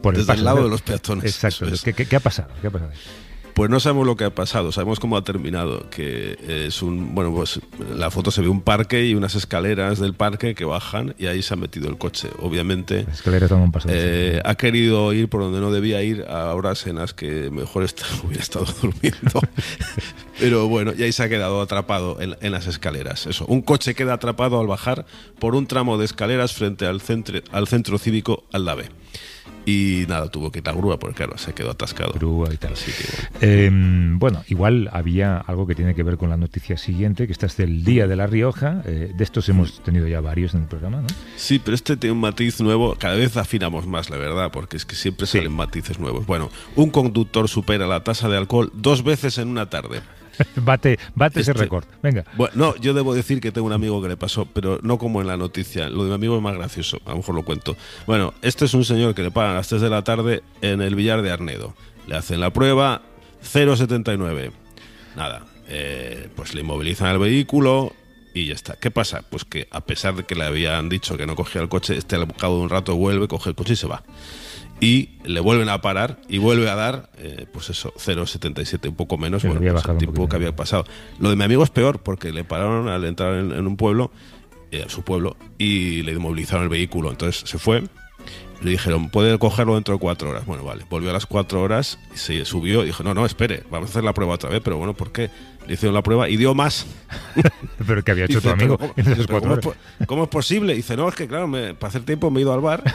por el desde paso, el lado ¿no? de los peatones. Exacto. ¿Qué ha pasado? ¿Qué ha pasado? Pues no sabemos lo que ha pasado, sabemos cómo ha terminado, que es pues en la foto se ve un parque y unas escaleras del parque que bajan y ahí se ha metido el coche. Obviamente Las escaleras dan un paso. ha querido ir por donde no debía ir, a horas en las que mejor hubiera estado durmiendo. Pero bueno, y ahí se ha quedado atrapado en las escaleras. Eso, un coche queda atrapado al bajar por un tramo de escaleras frente al centro cívico Aldave. Y nada, tuvo que ir la grúa porque claro, se quedó atascado. Grúa y tal. Así que, bueno, igual había algo que tiene que ver con la noticia siguiente, que esta es del Día de La Rioja. De estos hemos tenido ya varios en el programa, ¿no? Sí, pero este tiene un matiz nuevo. Cada vez afinamos más, la verdad, porque es que siempre salen matices nuevos. Bueno, un conductor supera la tasa de alcohol 2 veces en una tarde. Bate ese récord. Venga. Bueno, no, yo debo decir que tengo un amigo que le pasó, pero no como en la noticia. Lo de mi amigo es más gracioso, a lo mejor lo cuento. Bueno, este es un señor que le pagan a las 3 de la tarde en el Villar de Arnedo. Le hacen la prueba, 0,79. Nada, pues le inmovilizan el vehículo y ya está. ¿Qué pasa? Pues que a pesar de que le habían dicho que no cogía el coche, al cabo de un rato vuelve, coge el coche y se va. Y le vuelven a parar y vuelve a dar, pues eso, 0,77, un poco menos, bueno, pues el tiempo que había pasado. Lo de mi amigo es peor, porque le pararon al entrar en un pueblo, su pueblo, y le inmovilizaron el vehículo. Entonces se fue, le dijeron, puede cogerlo dentro de 4 horas. Bueno, vale, volvió a las 4 horas, y se subió y dijo, no, espere, vamos a hacer la prueba otra vez. Pero bueno, ¿por qué? Le hicieron la prueba y dio más. ¿Pero qué había hecho tu amigo en esas 4 horas? ¿Cómo es posible? Y dice, no, es que claro, para hacer tiempo me he ido al bar.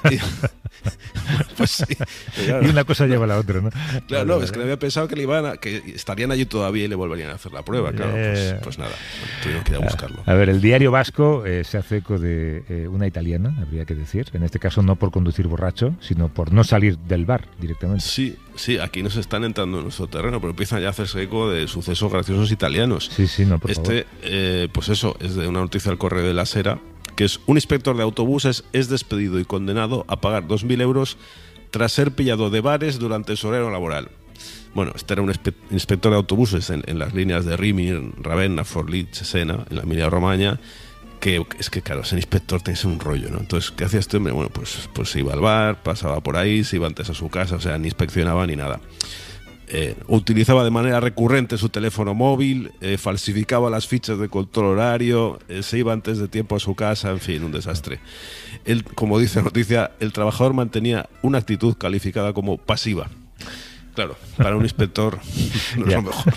Pues sí, claro. Y una cosa lleva a la otra, ¿no? Claro, no, es que le había pensado que que estarían allí todavía y le volverían a hacer la prueba, claro. Pues nada, tuvieron que ir a buscarlo. A ver, el Diario Vasco se hace eco de una italiana, habría que decir. En este caso no por conducir borracho, sino por no salir del bar directamente. Sí, aquí nos están entrando en nuestro terreno, pero empiezan ya a hacerse eco de sucesos graciosos italianos. Sí, no, por favor. Pues eso, es de una noticia del Correo de la Sera, que es un inspector de autobuses es despedido y condenado a pagar 2.000 euros tras ser pillado de bares durante su horario laboral. Bueno, este era un inspector de autobuses en las líneas de Rimini, Ravenna, Forlì, Cesena, en la Emilia-Romagna, que es que claro, ser inspector tiene que ser un rollo, ¿no? Entonces, ¿qué hacía este hombre? Bueno, pues se iba al bar, pasaba por ahí, se iba antes a su casa, o sea, ni inspeccionaba ni nada. Utilizaba de manera recurrente su teléfono móvil, falsificaba las fichas de control horario, se iba antes de tiempo a su casa, en fin, un desastre. Él, como dice la noticia, el trabajador mantenía una actitud calificada como pasiva. Claro, para un inspector no es lo mejor.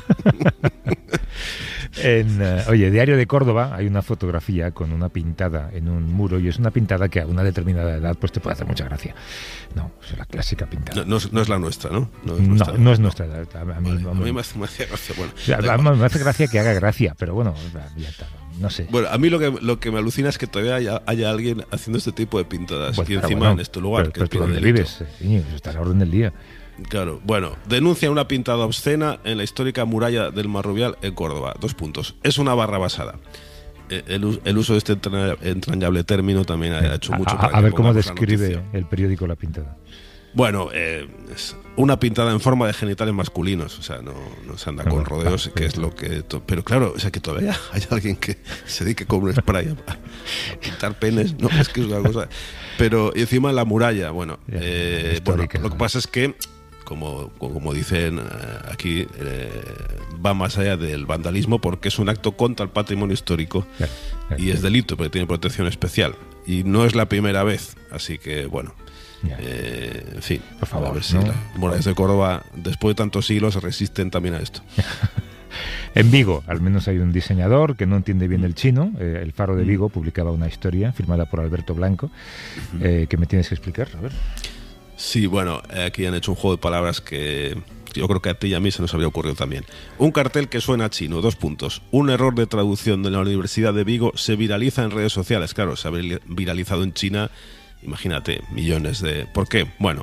Oye, Diario de Córdoba, hay una fotografía con una pintada en un muro, y es una pintada que a una determinada edad pues te puede hacer mucha gracia. No, es la clásica pintada. No es la nuestra, ¿no? No es nuestra edad. A mí me hace gracia. Bueno, o sea, me hace gracia que haga gracia, pero bueno, ya está. No sé. Bueno, a mí lo que me alucina es que todavía haya alguien haciendo este tipo de pintadas. Pues, y encima en este lugar. Pero tú dónde vives, niño, eso está a la orden del día. Claro, bueno, denuncia una pintada obscena en la histórica muralla del Marrubial en Córdoba. 2 puntos. Es una barra basada. El uso de este entrañable término también ha hecho mucho. A ver cómo describe el periódico la pintada. Bueno, es una pintada en forma de genitales masculinos, o sea, no se anda con rodeos, que es lo que... Pero claro, o sea, que todavía hay alguien que se dedique con un spray a pintar penes, no, es que es una cosa... Pero y encima la muralla, bueno, lo que pasa es que, como dicen aquí, va más allá del vandalismo porque es un acto contra el patrimonio histórico y es delito porque tiene protección especial. Y no es la primera vez, así que, bueno... en fin, por favor, a ver si las murallas de Córdoba, después de tantos siglos, resisten también a esto. En Vigo, al menos hay un diseñador que no entiende bien el chino. El Faro de Vigo publicaba una historia firmada por Alberto Blanco, que me tienes que explicar, a ver. Sí, bueno, aquí han hecho un juego de palabras que yo creo que a ti y a mí se nos habría ocurrido también. Un cartel que suena chino, 2 puntos. Un error de traducción de la Universidad de Vigo se viraliza en redes sociales. Claro, se ha viralizado en China, imagínate, millones de... ¿Por qué? Bueno,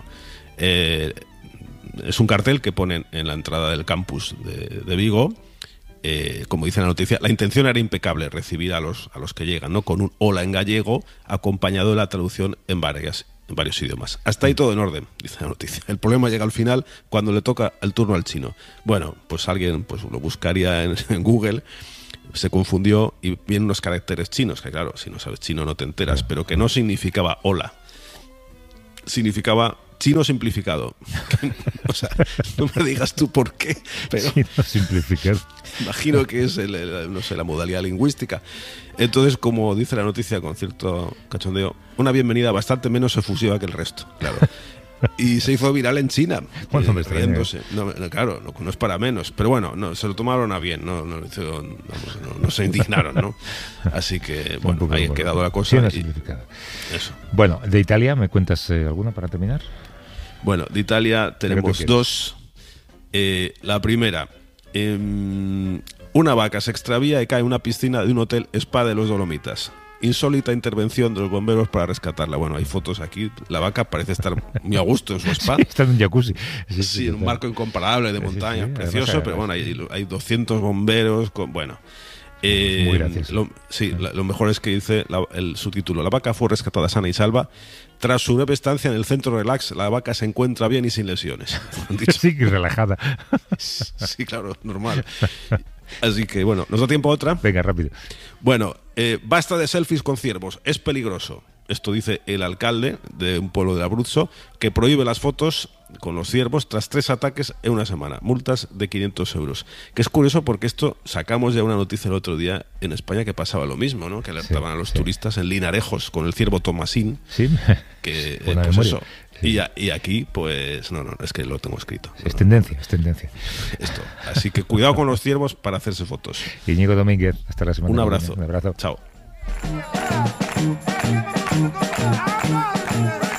es un cartel que ponen en la entrada del campus de Vigo. Como dice la noticia, la intención era impecable, recibir a los que llegan, ¿no? Con un hola en gallego acompañado de la traducción en varios idiomas. Hasta ahí todo en orden, dice la noticia. El problema llega al final cuando le toca el turno al chino. Bueno, pues alguien pues lo buscaría en Google, se confundió y vienen unos caracteres chinos, que claro, si no sabes chino no te enteras, pero que no significaba hola. Significaba chino simplificado. O sea, no me digas tú por qué, pero Chino simplificado. imagino que es no sé, la modalidad lingüística. Entonces, como dice la noticia con cierto cachondeo, una bienvenida bastante menos efusiva que el resto, claro. Y se hizo viral en China, Bueno, me extraña. riéndose. Claro, no es para menos. Pero bueno, no, se lo tomaron a bien, no se indignaron, ¿no? Así que, bueno, ahí ha quedado la cosa. Chino Y simplificado. eso. Bueno, de Italia, ¿me cuentas alguna para terminar? Bueno, de Italia tenemos quieres? dos. La primera, una vaca se extravía y cae en una piscina de un hotel spa de los Dolomitas. Insólita intervención de los bomberos para rescatarla. Bueno, hay fotos aquí. La vaca parece estar muy a gusto en su spa. Está en un jacuzzi. Sí, en un marco incomparable de montaña, sí, precioso, además, pero bueno, hay 200 bomberos. Bueno, muy gracioso. lo mejor es que dice el subtítulo: la vaca fue rescatada sana y salva. Tras su breve estancia en el centro relax, la vaca se encuentra bien y sin lesiones. Han dicho. Sí, que relajada. Sí, claro, normal. Así que bueno, ¿nos da tiempo a otra? Venga, rápido. Bueno, basta de selfies con ciervos, es peligroso. Esto dice el alcalde de un pueblo de Abruzzo, que prohíbe las fotos con los ciervos tras 3 ataques en una semana. Multas de 500 euros. Que es curioso porque esto sacamos ya una noticia el otro día en España que pasaba lo mismo, ¿no? Que alertaban a los turistas en Linarejos con el ciervo Tomasín. Sí. Que, Buena pues memoria. eso. Sí. Y aquí, pues no, es que lo tengo escrito. Es tendencia, es tendencia. Esto. Así que cuidado con los ciervos para hacerse fotos. Íñigo Domínguez, hasta la semana Un que abrazo. viene. Un abrazo. Chao.